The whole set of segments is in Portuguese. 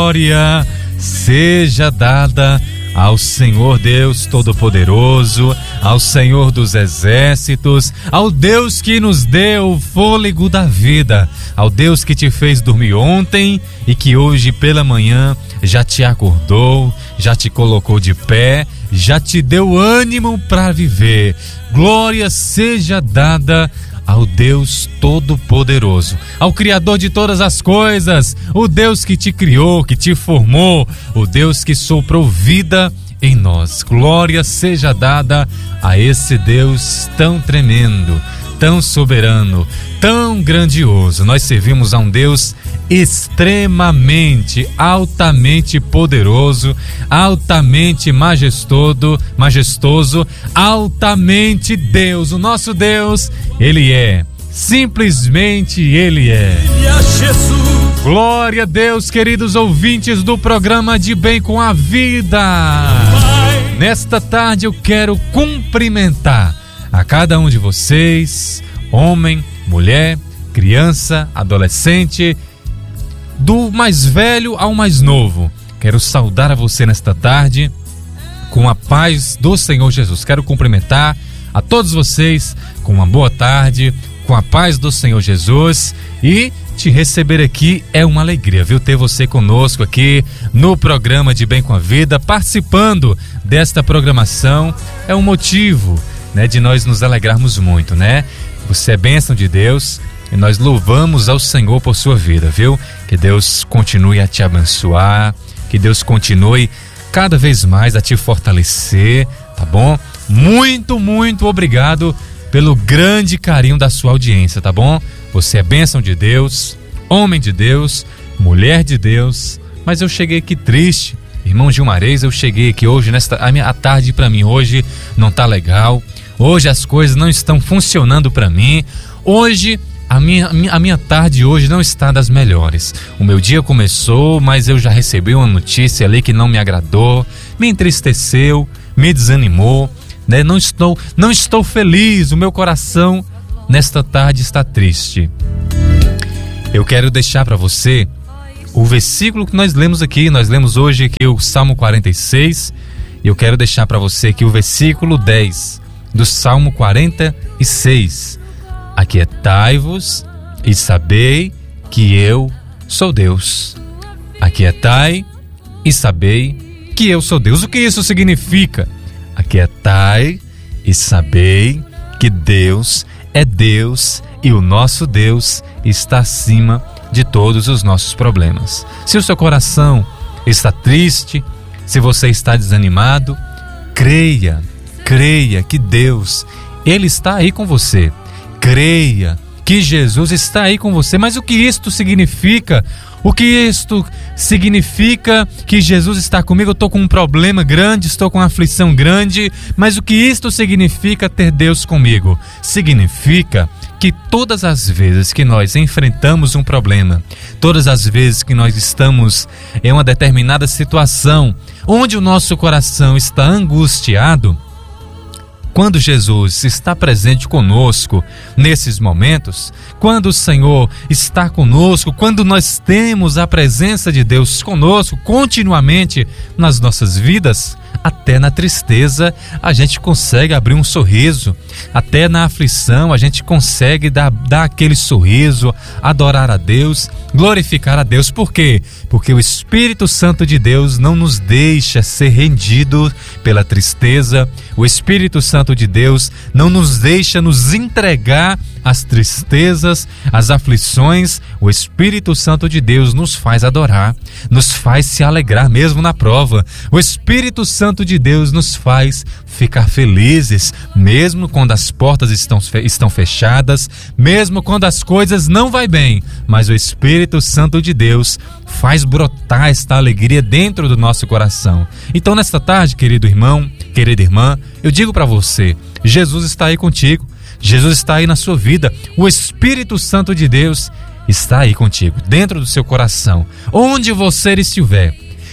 glória seja dada ao Senhor Deus Todo-Poderoso, ao Senhor dos Exércitos, ao Deus que nos deu o fôlego da vida, ao Deus que te fez dormir ontem e que hoje pela manhã já te acordou, já te colocou de pé, já te deu ânimo para viver. Glória seja dada ao Deus Todo-Poderoso, ao Criador de todas as coisas, o Deus que te criou, que te formou, o Deus que soprou vida em nós. Glória seja dada a esse Deus tão tremendo, tão soberano, tão grandioso. Nós servimos a um Deus extremamente, altamente poderoso, altamente majestoso, altamente Deus. O nosso Deus, Ele é, simplesmente Ele é. Glória a Deus, queridos ouvintes do programa De Bem com a Vida. Nesta tarde eu quero cumprimentar a cada um de vocês, homem, mulher, criança, adolescente, do mais velho ao mais novo. Quero saudar a você nesta tarde com a paz do Senhor Jesus. Quero cumprimentar a todos vocês com uma boa tarde, com a paz do Senhor Jesus, e te receber aqui é uma alegria, viu? Ter você conosco aqui no programa De Bem com a Vida, participando desta programação é um motivo, né, de nós nos alegrarmos muito, né? Você é bênção de Deus e nós louvamos ao Senhor por sua vida, viu? Que Deus continue a te abençoar, que Deus continue cada vez mais a te fortalecer, tá bom? Muito, muito obrigado pelo grande carinho da sua audiência, tá bom? Você é bênção de Deus, homem de Deus, mulher de Deus, mas eu cheguei aqui triste. Irmão Gilmarez, eu cheguei aqui hoje, a tarde pra mim hoje não tá legal. Hoje as coisas não estão funcionando pra mim. Hoje a minha tarde hoje não está das melhores. O meu dia começou, mas eu já recebi uma notícia ali que não me agradou, me entristeceu, me desanimou, né? Não estou feliz, o meu coração nesta tarde está triste. Eu quero deixar para você o versículo que nós lemos aqui. Nós lemos hoje aqui o Salmo 46, e eu quero deixar para você aqui o versículo 10 do Salmo 46. Aquietai-vos e sabei que eu sou Deus. Aquietai e sabei que eu sou Deus. O que isso significa? Aquietai e sabei que Deus é Deus e o nosso Deus está acima de todos os nossos problemas. Se o seu coração está triste, se você está desanimado, creia que Deus, Ele está aí com você. Creia que Jesus está aí com você. Mas o que isto significa? O que isto significa que Jesus está comigo? Eu estou com um problema grande, estou com uma aflição grande, mas o que isto significa ter Deus comigo? Significa que todas as vezes que nós enfrentamos um problema, todas as vezes que nós estamos em uma determinada situação, onde o nosso coração está angustiado, quando Jesus está presente conosco nesses momentos, quando o Senhor está conosco, quando nós temos a presença de Deus conosco continuamente nas nossas vidas, até na tristeza a gente consegue abrir um sorriso, até na aflição a gente consegue dar aquele sorriso, adorar a Deus, glorificar a Deus. Por quê? Porque o Espírito Santo de Deus não nos deixa ser rendido pela tristeza. O Espírito Santo de Deus não nos deixa nos entregar às tristezas, às aflições. O Espírito Santo de Deus nos faz adorar, nos faz se alegrar mesmo na prova. O Espírito Santo de Deus nos faz ficar felizes, mesmo quando as portas estão fechadas, mesmo quando as coisas não vão bem. Mas o Espírito Santo de Deus faz brotar esta alegria dentro do nosso coração. Então, nesta tarde, querido irmão, querida irmã, eu digo para você, Jesus está aí contigo, Jesus está aí na sua vida, o Espírito Santo de Deus está aí contigo, dentro do seu coração, onde você estiver,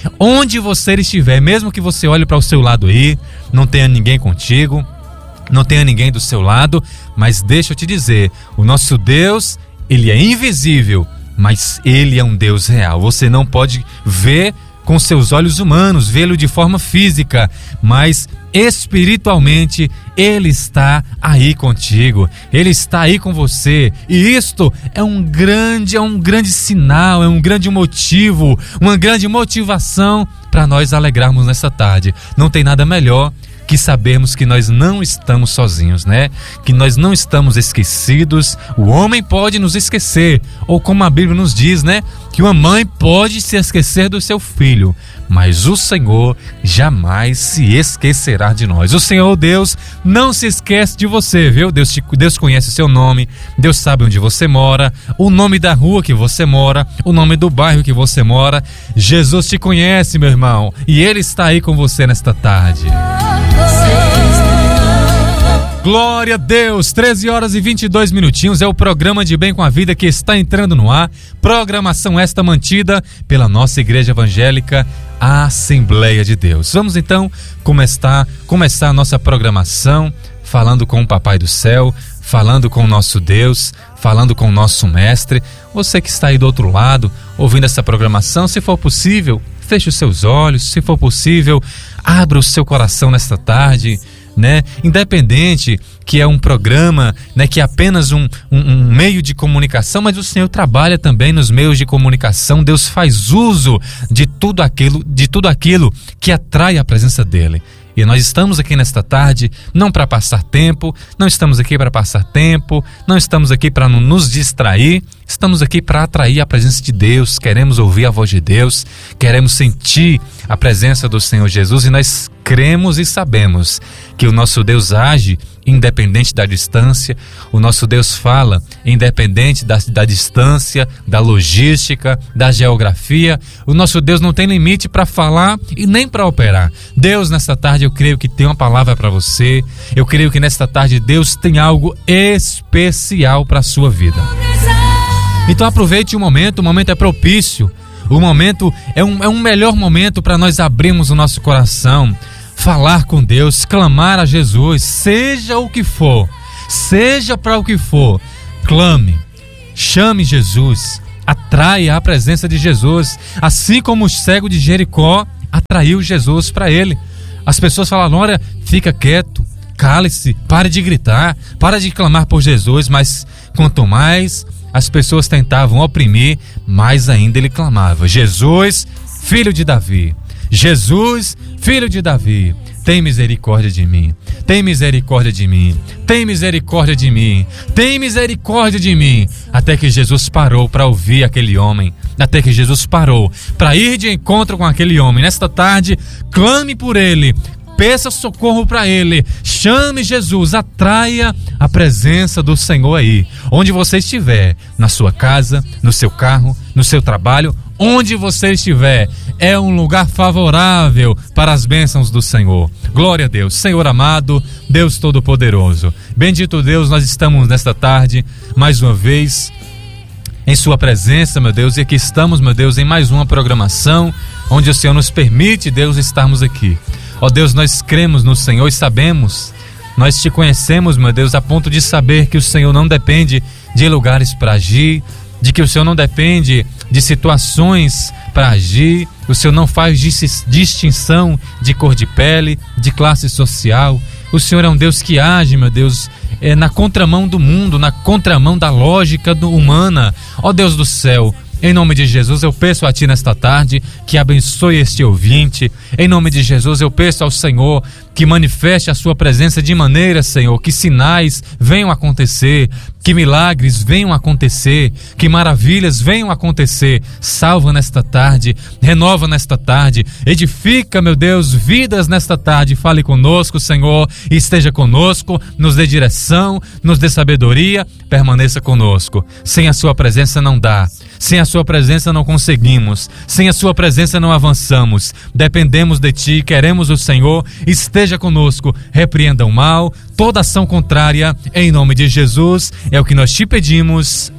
mesmo que você olhe para o seu lado aí, não tenha ninguém contigo, não tenha ninguém do seu lado, mas deixa eu te dizer, o nosso Deus, Ele é invisível, mas Ele é um Deus real. Você não pode ver com seus olhos humanos, vê-lo de forma física, mas espiritualmente Ele está aí contigo, Ele está aí com você, e isto é um grande sinal, é um grande motivo, uma grande motivação para nós alegrarmos nessa tarde. Não tem nada melhor que sabermos que nós não estamos sozinhos, né? Que nós não estamos esquecidos. O homem pode nos esquecer, ou como a Bíblia nos diz, né? Que uma mãe pode se esquecer do seu filho, mas o Senhor jamais se esquecerá de nós. O Senhor Deus não se esquece de você, viu? Deus conhece o seu nome, Deus sabe onde você mora, o nome da rua que você mora, o nome do bairro que você mora. Jesus te conhece, meu irmão, e Ele está aí com você nesta tarde. Glória a Deus, 13 horas e 22 minutinhos, é o programa de Bem com a Vida que está entrando no ar, programação esta mantida pela nossa Igreja Evangélica Assembleia de Deus. Vamos então começar a nossa programação falando com o Papai do Céu, falando com o nosso Deus, falando com o nosso Mestre. Você que está aí do outro lado, ouvindo essa programação, se for possível, feche os seus olhos, se for possível, abra o seu coração nesta tarde, né? Independente que é um programa, né, que é apenas um meio de comunicação, mas o Senhor trabalha também nos meios de comunicação. Deus faz uso de tudo aquilo que atrai a presença dEle. E nós estamos aqui nesta tarde não para passar tempo, não estamos aqui para passar tempo, não estamos aqui para nos distrair, estamos aqui para atrair a presença de Deus. Queremos ouvir a voz de Deus, queremos sentir a presença do Senhor Jesus, e nós cremos e sabemos que o nosso Deus age independente da distância, o nosso Deus fala independente da distância, da logística, da geografia. O nosso Deus não tem limite para falar e nem para operar. Deus, nesta tarde, eu creio que tem uma palavra para você. Eu creio que nesta tarde Deus tem algo especial para a sua vida. Então aproveite o momento é propício. O momento é um melhor momento para nós abrirmos o nosso coração, falar com Deus, clamar a Jesus, seja o que for, seja para o que for, clame, chame Jesus, atraia a presença de Jesus, assim como o cego de Jericó atraiu Jesus para ele. As pessoas falaram: olha, fica quieto, cale-se, pare de gritar, para de clamar por Jesus. Mas quanto mais as pessoas tentavam oprimir, mais ainda ele clamava: Jesus, filho de Davi, Jesus, filho de Davi, tem misericórdia de mim, tem misericórdia de mim, tem misericórdia de mim, tem misericórdia de mim. Até que Jesus parou para ouvir aquele homem, até que Jesus parou para ir de encontro com aquele homem. Nesta tarde, clame por ele, peça socorro para ele, chame Jesus, atraia a presença do Senhor aí, onde você estiver, na sua casa, no seu carro, no seu trabalho, onde você estiver, é um lugar favorável para as bênçãos do Senhor. Glória a Deus. Senhor amado, Deus Todo-Poderoso, bendito Deus, nós estamos nesta tarde, mais uma vez, em sua presença, meu Deus, e aqui estamos, meu Deus, em mais uma programação, onde o Senhor nos permite, Deus, estarmos aqui. Ó Deus, nós cremos no Senhor e sabemos, nós te conhecemos, meu Deus, a ponto de saber que o Senhor não depende de lugares para agir, de que o Senhor não depende de situações para agir. O Senhor não faz distinção de cor de pele, de classe social. O Senhor é um Deus que age, meu Deus, na contramão do mundo, na contramão da lógica humana. Ó Deus do céu, em nome de Jesus, eu peço a Ti nesta tarde que abençoe este ouvinte. Em nome de Jesus, eu peço ao Senhor que manifeste a Sua presença de maneira, Senhor, que sinais venham acontecer, que milagres venham acontecer, que maravilhas venham acontecer. Salva nesta tarde, renova nesta tarde, edifica, meu Deus, vidas nesta tarde. Fale conosco, Senhor, e esteja conosco, nos dê direção, nos dê sabedoria, permaneça conosco. Sem a Sua presença não dá, sem a Sua presença não conseguimos, sem a Sua presença não avançamos. Dependemos de Ti, queremos o Senhor, esteja conosco, repreenda o mal, toda ação contrária, em nome de Jesus, é o que nós te pedimos.